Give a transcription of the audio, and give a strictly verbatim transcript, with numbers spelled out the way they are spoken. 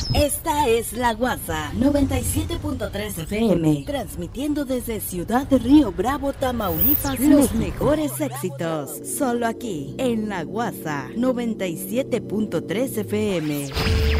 Esta es La Guasa noventa y siete punto tres F M, transmitiendo desde Ciudad de Río Bravo, Tamaulipas, los mejores éxitos, solo aquí en La Guasa noventa y siete punto tres F M.